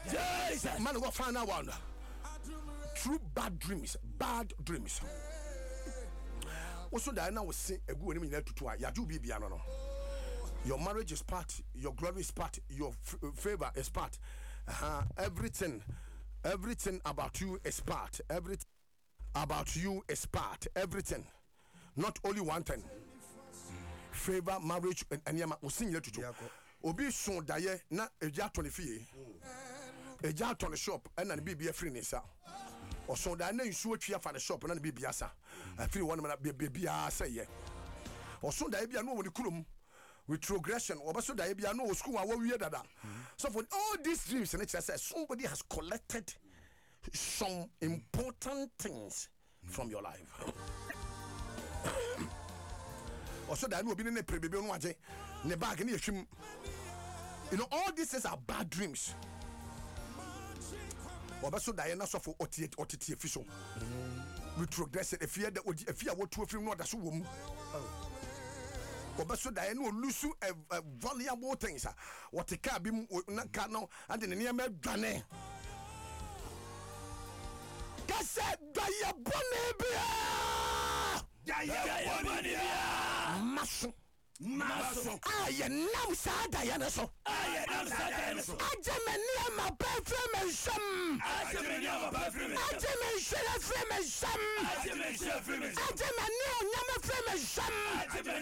Jesus. Man, what final one? True bad dreams. Also, Diana was saying a good name to Yaju be no. Your marriage is part, your glory is part, your favor is part. Everything about you is part. Everything about you is part. Everything, not only one thing. Favor, marriage, and yama was seen to do. Obi son daye na eja 20 fie. Eja 20 shop and na be free nisa. Or so that na nsuo twa fa the shop na be biasa. Free one man be say ye. Or so that be no woni kurom retrogression or so that be no school wa wie dada. So for all these dreams and it says somebody has collected some important things from your life. Or so that no be ne prebebe no age ne bag ne yeshim. You know, all these things are bad dreams. Or so Diana so for OTT official. Retrogress if you what to film not as a woman. Or so Diana will lose a valuable things. What a car be not cano and the near me dane. Cassette Diabonibia Mason. I am sad Diana so. I am my perfume and some. I am